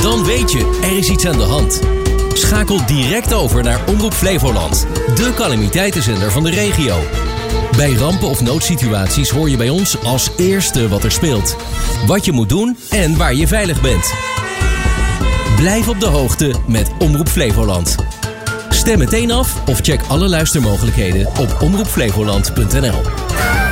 Dan weet je, er is iets aan de hand. Schakel direct over naar Omroep Flevoland, de calamiteitenzender van de regio. Bij rampen of noodsituaties hoor je bij ons als eerste wat er speelt. Wat je moet doen en waar je veilig bent. Blijf op de hoogte met Omroep Flevoland. Stem meteen af of check alle luistermogelijkheden op omroepflevoland.nl.